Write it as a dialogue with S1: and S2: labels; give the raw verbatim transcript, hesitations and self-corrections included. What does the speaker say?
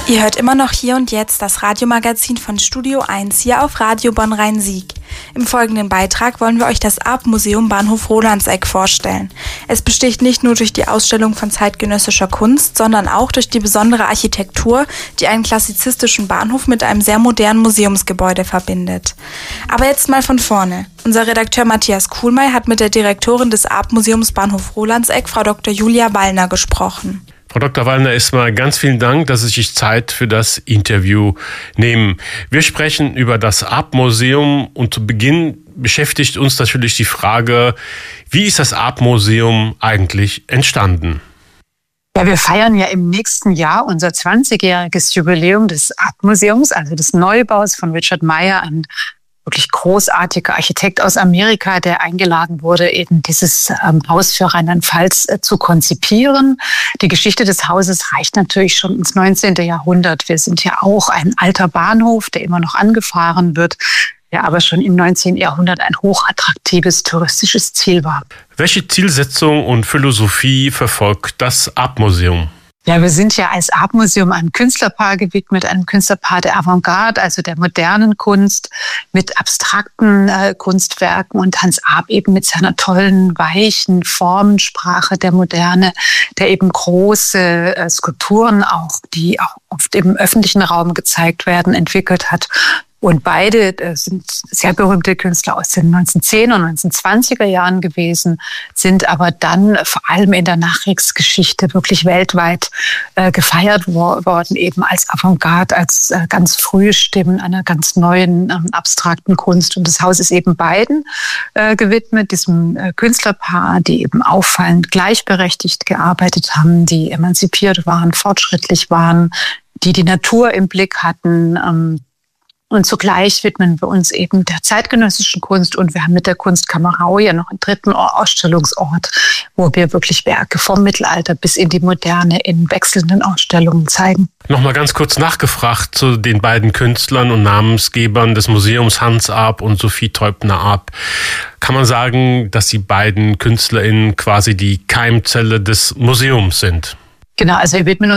S1: Ihr hört immer noch Hier und Jetzt, das Radiomagazin von Studio eins hier auf Radio Bonn-Rhein-Sieg. Im folgenden Beitrag wollen wir euch das Arp-Museum Bahnhof Rolandseck vorstellen. Es besticht nicht nur durch die Ausstellung von zeitgenössischer Kunst, sondern auch durch die besondere Architektur, die einen klassizistischen Bahnhof mit einem sehr modernen Museumsgebäude verbindet. Aber jetzt mal von vorne. Unser Redakteur Matthias Kuhlmeier hat mit der Direktorin des Arp-Museums Bahnhof Rolandseck, Frau Doktor Julia Wallner, gesprochen.
S2: Frau Doktor Wallner, erstmal ganz vielen Dank, dass Sie sich Zeit für das Interview nehmen. Wir sprechen über das Arp-Museum und zu Beginn beschäftigt uns natürlich die Frage, wie ist das Arp-Museum eigentlich entstanden?
S3: Ja, wir feiern ja im nächsten Jahr unser zwanzigjähriges Jubiläum des Arp-Museums, also des Neubaus von Richard Meyer, ein wirklich großartiger Architekt aus Amerika, der eingeladen wurde, eben dieses ähm, Haus für Rheinland-Pfalz äh, zu konzipieren. Die Geschichte des Hauses reicht natürlich schon ins neunzehnten Jahrhundert. Wir sind ja auch ein alter Bahnhof, der immer noch angefahren wird, der aber schon im neunzehnten Jahrhundert ein hochattraktives touristisches Ziel war.
S2: Welche Zielsetzung und Philosophie verfolgt das Arp-Museum?
S3: Ja, wir sind ja als Arp-Museum einem Künstlerpaar gewidmet, einem Künstlerpaar der Avantgarde, also der modernen Kunst, mit abstrakten äh, Kunstwerken und Hans Arp eben mit seiner tollen, weichen Formensprache der Moderne, der eben große äh, Skulpturen auch, die auch oft im öffentlichen Raum gezeigt werden, entwickelt hat. Und beide äh, sind sehr berühmte Künstler aus den neunzehnhundertzehner und neunzehnhundertzwanziger Jahren gewesen, sind aber dann äh, vor allem in der Nachkriegsgeschichte wirklich weltweit äh, gefeiert wo- worden, eben als Avantgarde, als äh, ganz frühe Stimmen einer ganz neuen ähm, abstrakten Kunst. Und das Haus ist eben beiden äh, gewidmet, diesem äh, Künstlerpaar, die eben auffallend gleichberechtigt gearbeitet haben, die emanzipiert waren, fortschrittlich waren, die die Natur im Blick hatten, ähm, Und zugleich widmen wir uns eben der zeitgenössischen Kunst und wir haben mit der Kunstkammer Rau ja noch einen dritten Ausstellungsort, wo wir wirklich Werke vom Mittelalter bis in die Moderne in wechselnden Ausstellungen zeigen.
S2: Nochmal ganz kurz nachgefragt zu den beiden Künstlern und Namensgebern des Museums, Hans Arp und Sophie Teubner-Arp. Kann man sagen, dass die beiden KünstlerInnen quasi die Keimzelle des Museums sind?
S3: Genau, also wir widmen